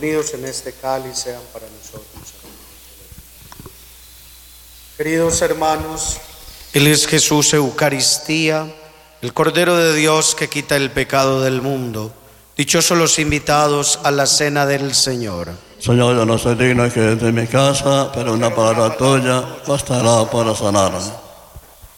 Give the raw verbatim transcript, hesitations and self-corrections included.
contenidos en este cáliz sean para nosotros. Queridos hermanos, Él es Jesús Eucaristía, el Cordero de Dios que quita el pecado del mundo. Dichosos los invitados a la cena del Señor. Señor, yo no soy digno que entre en mi casa, pero una palabra tuya bastará para sanarme.